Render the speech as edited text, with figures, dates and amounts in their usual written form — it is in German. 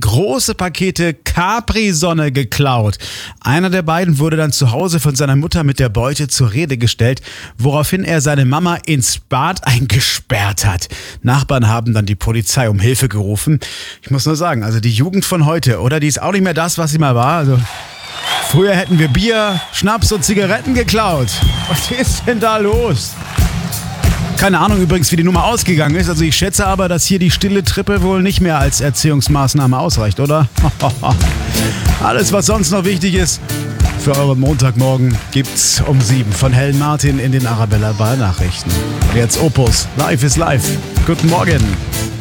große Pakete Capri-Sonne geklaut. Einer der beiden wurde dann zu Hause von seiner Mutter mit der Beute zur Rede gestellt, woraufhin er seine Mama ins Bad eingesperrt hat. Nachbarn haben dann die Polizei um Hilfe gerufen. Ich muss nur sagen, also die Jugend von heute, oder? Die ist auch nicht mehr das, was sie mal war. Also früher hätten wir Bier, Schnaps und Zigaretten geklaut. Was ist denn da los? Keine Ahnung übrigens, wie die Nummer ausgegangen ist. Also ich schätze aber, dass hier die stille Trippe wohl nicht mehr als Erziehungsmaßnahme ausreicht, oder? Alles, was sonst noch wichtig ist für euren Montagmorgen, gibt's um 7 von Helen Martin in den Arabella Bar Nachrichten. Und jetzt Opus. Life is Life. Guten Morgen.